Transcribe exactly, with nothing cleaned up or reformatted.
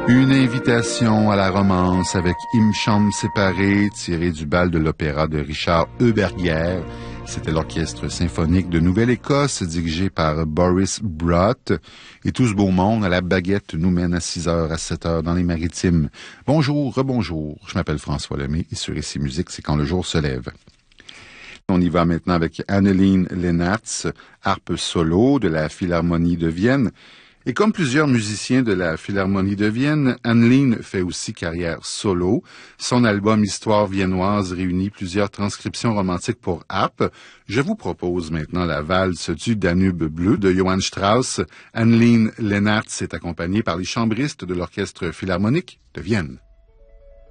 Une invitation à la romance avec Im Chambre séparée, tirée du bal de l'opéra de Richard Euberger. C'était l'orchestre symphonique de Nouvelle-Écosse, dirigé par Boris Brott. Et tout ce beau monde à la baguette nous mène à six heures à sept heures dans les Maritimes. Bonjour, rebonjour. Je m'appelle François Lemay et sur Ici Musique, c'est quand le jour se lève. On y va maintenant avec Anneleen Leenaerts, harpe solo de la Philharmonie de Vienne. Et comme plusieurs musiciens de la Philharmonie de Vienne, Anneleen fait aussi carrière solo. Son album Histoire viennoise réunit plusieurs transcriptions romantiques pour harpe. Je vous propose maintenant la valse du Danube bleu de Johann Strauss. Anneleen Leenaerts est accompagnée par les chambristes de l'Orchestre Philharmonique de Vienne.